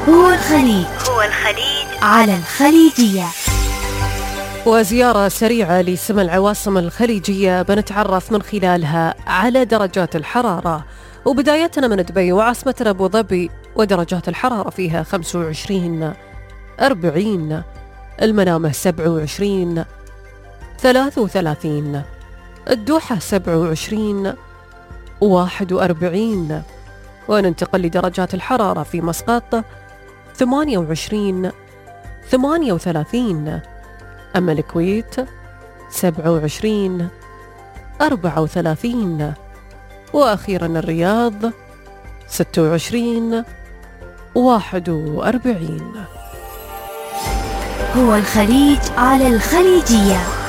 هو الخليج على الخليجية. وزيارة سريعة لسما العواصم الخليجية بنتعرف من خلالها على درجات الحرارة، وبدايتنا من دبي وعاصمة أبو ظبي، ودرجات الحرارة فيها 25 40، المنامة 27 33، الدوحة 27 41، وننتقل لدرجات الحرارة في مسقط 28 38، أما الكويت 27 34، وأخيرا الرياض 26 41. هو الخليج على الخليجية.